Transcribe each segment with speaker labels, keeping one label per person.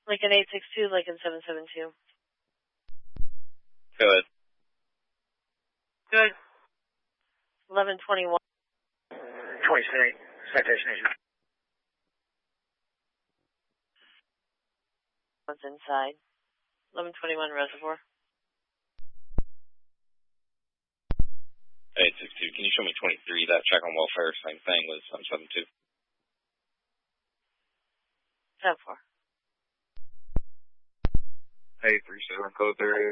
Speaker 1: Lincoln 862, Lincoln 772.
Speaker 2: Go ahead.
Speaker 1: Good. 1121.
Speaker 3: 27, citation issue.
Speaker 1: What's inside? 1121 Reservoir.
Speaker 2: 862, can you show me 23? That check on welfare, same thing with 772.
Speaker 1: 10-4.
Speaker 3: 837, code 30.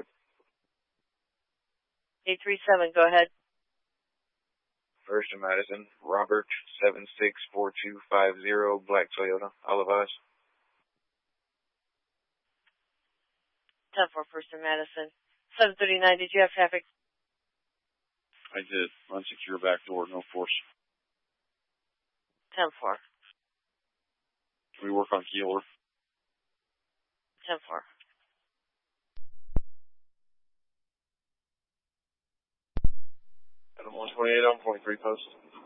Speaker 1: 837, go ahead.
Speaker 3: First and Madison, Robert 764250, black Toyota, Olive Eyes.
Speaker 1: 10-4, First and Madison. 739, did you have traffic?
Speaker 2: I did. Unsecure back door, no force.
Speaker 1: 10-4.
Speaker 2: Can we work on Keeler?
Speaker 1: 10-4.
Speaker 3: Adam 128 on 23 post.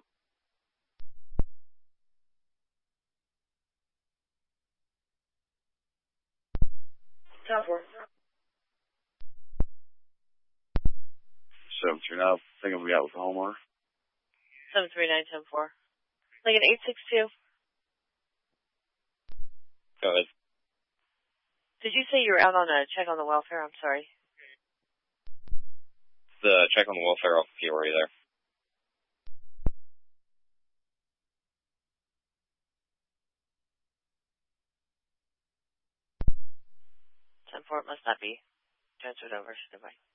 Speaker 1: Ten-4.
Speaker 2: 739, I think I'll be out with the homeowner.
Speaker 1: 739, 10-4. Lincoln 862.
Speaker 2: Go ahead.
Speaker 1: Did you say you were out on a check on the welfare? I'm sorry.
Speaker 2: The check on the welfare off the Peoria there.
Speaker 1: 10-4, it must not be transferred over. Goodbye.